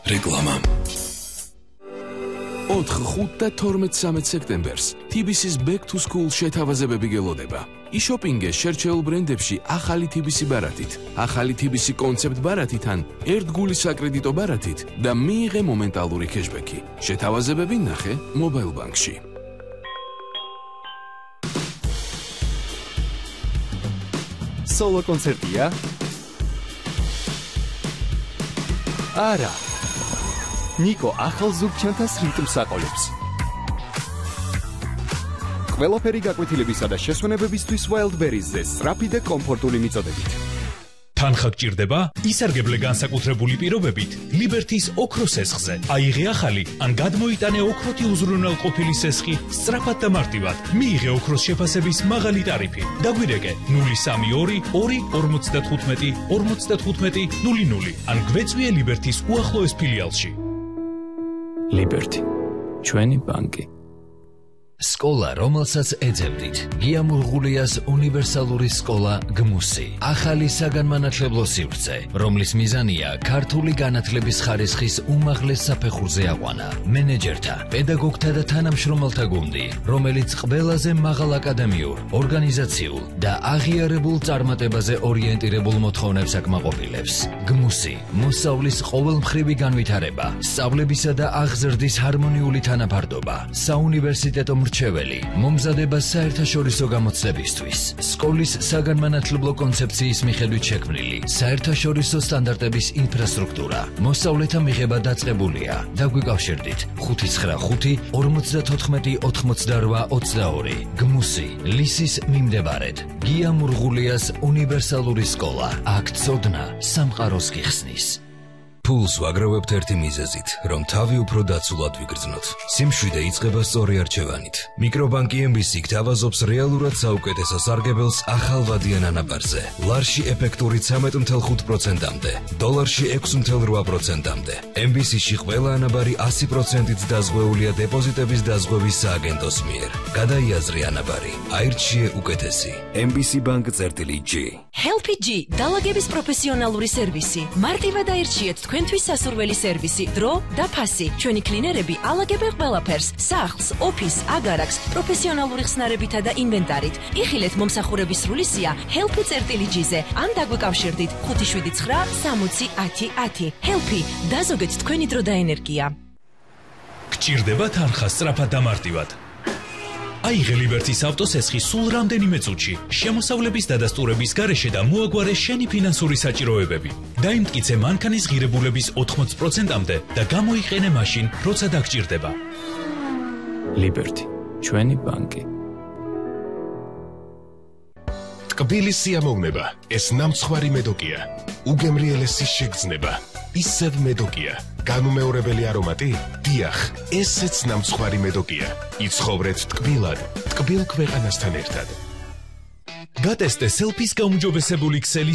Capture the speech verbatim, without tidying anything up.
რეკლამა. ოთხ, ხუთ და თორმეტ სამეთ სექტემბერს T B C-ს Back to School შეთავაზებები გელოდება. იშოპინგე შერჩეულ ბრენდებში ახალი T B C ბარათით, ახალი T B C კონცეპტ ბარათიდან, ერთგული საკრედიტო ბარათით და მიიღე მომენტალური ქეშბექი. შეთავაზებები ნახე მობაილ ბანკში. სოლო კონცერტია? არა. ნიკო ახალ ზურგჩანთას რიტმს აყოლებს. ყველაფერი გაკვეთილებისა და შესვენებებისთვის Wildberries-ზე სწრაფი და კომფორტული მიწოდებით. თანხა გჭირდება? ისარგებლე განსაკუთრებული პირობებით Liberty-ს ოქროს სესხზე. აიღე ახალი ან გადმოიტანე ოქროთი უზრუნველყოფილი სესხი სწრაფად და მარტივად. მიიღე ოქროს შეფასების მაღალი ტარიფი. დაგვირეკე ნული სამი ორი ორი ორმოცდათხუთმეტი ორმოცდათხუთმეტი ნული ნული ან გვეწვიე Liberty-ს უახლოეს ფილიალში. Liberty, ჩვენი ბანკი. სკოლა, რომელსაც ეძებდით. გია მურღულიას უნივერსალური სკოლა გმუსი. ახალი საგანმანათლებლო სივრცე, რომლის მიზანია ქართული განათლების ხარისხის უმაღლეს საფეხურზე აყვანა. მენეჯერთა, პედაგოგთა და თანამშრომელთა გუნდი, რომელიც ყველაზე მაღალ აკადემიურ, ორგანიზაციულ და აღიარებულ წარმატებაზე ორიენტირებულ მოთხოვნებს აკმაყოფილებს. გმუსი, მოსავლის ყოველმხრივი განვითარება, სწავლებისა და აღზრდის ჰარმონიული თანაფარდობა, საუნივერსიტეტო მრჩეველი, მომზადება საერთაშორისო გამოცდებისთვის, სკოლის საგანმანათლებლო კონცეფციის მიხედვით შექმნილი, საერთაშორისო სტანდარტების ინფრასტრუქტურა, მოსავლეთა მიღება დაწყებულია. დაგვიკავშირდით ხუთი ცხრა ხუთი ორმოცდათოთხმეტი ოთხმოცდარვა ოცდაორი. გმუსი, ლისის მიმდებარედ. გია მურღულიას უნივერსალური სკოლა. აქ ცოდნა სამყაროს გიხსნის. ფულს ვაგროვებთ ერთი მიზეზით, რომ თავი უფრო დაცულად ვიგრძნოთ. სიმშვიდე იწყება სწორი არჩევანით. მიკრობანკი M B C გთავაზობს რეალურად საუკეთესო სარგებელს ახალვადიან ანაბარზე. ლარში ეფექტური ცამეტ ათი ხუთი პროცენტამდე, დოლარში ექვსი ათი რვა პროცენტამდე. M B C-ში ყველა ანაბარი ასი პროცენტით დაზღვეულია დეპოზიტების დაზღვევის სააგენტოს მიერ. გადაიაზრე ანაბარი, აირჩიე უკეთესი. M B C Bank წერტილი G. Helpy G, დალაგების პროფესიონალური სერვისი. მარტივად აირჩიეთ თქვენთვის სასურველი სერვისი, დრო და ფასი. ჩვენი კლინერები ალაგებენ ყველაფერს, სახლს, ოფისს, აგარაკს, პროფესიონალური ხსნარებითა და ინვენტარით. იხილეთ მომსახურების სრული სია Helpy წერტილი G-ზე ან დაგვიკავშირდით ხუთი შვიდი ცხრა სამოცი ათი ათი. Helpy, დაზოგეთ თქვენი დრო და ენერგია. გჭირდება თანხა სწრაფად და მარტივად. აიღე Liberty-ს ავტოსესხი სულ რამდენიმე წუთში, შემოსავლების დადასტურების გარეშე და მოაგვარე შენი ფინანსური საჭიროებები. დაიმტკიცე მანქანის ღირებულების ოთხმოცი პროცენტამდე და გამოიყენე მაშინ, როცა დაგჭირდება. Liberty, ჩვენი ბანკი. ტკბილი სიამოვნება, ეს ნამცხვარი მედოკია. უგემრიელესის შეგრძნება, ისევ მედოკია. განუმეორებელი არომატი? დიახ, ესეც ნამცხვარი მედოკია. იცხოვრეთ ტკბილად, ტკბილ ქვეყანასთან ერთად. გატესტე სელფის გაუმჯობესებული ქსელი